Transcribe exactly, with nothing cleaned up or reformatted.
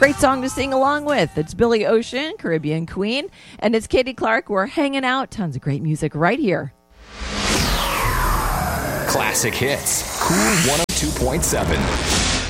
Great song to sing along with. It's Billy Ocean, Caribbean Queen, and it's Katie Clark. We're hanging out. Tons of great music right here. Classic hits. Cool one oh two point seven.